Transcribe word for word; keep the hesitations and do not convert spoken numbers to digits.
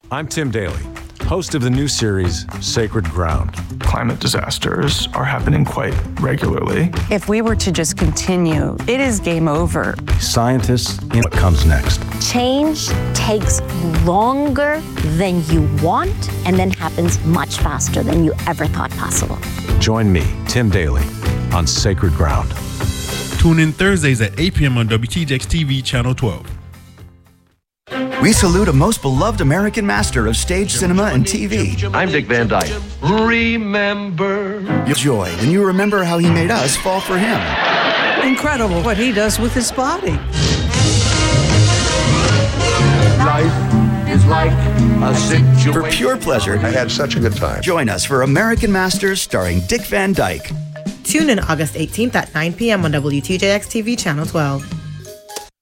I'm Tim Daly, host of the new series, Sacred Ground. Climate disasters are happening quite regularly. If we were to just continue, it is game over. Scientists in what comes next. Change takes longer than you want and then happens much faster than you ever thought possible. Join me, Tim Daly, on Sacred Ground. Tune in Thursdays at eight p.m. on W T J X T V Channel twelve. We salute a most beloved American master of stage cinema and T V. I'm Dick Van Dyke. Remember. Your joy when you remember how he made us fall for him. Incredible what he does with his body. Life is like a situation. For pure pleasure, I had such a good time. Join us for American Masters starring Dick Van Dyke. Tune in August eighteenth at nine p.m. on W T J X T V Channel twelve.